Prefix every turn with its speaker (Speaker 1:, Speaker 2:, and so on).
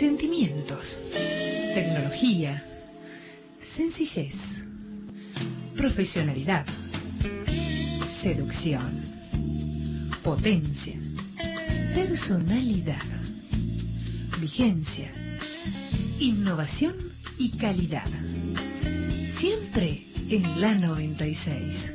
Speaker 1: sentimientos, tecnología, sencillez, profesionalidad, seducción, potencia, personalidad, vigencia, innovación y calidad. Siempre en la 96.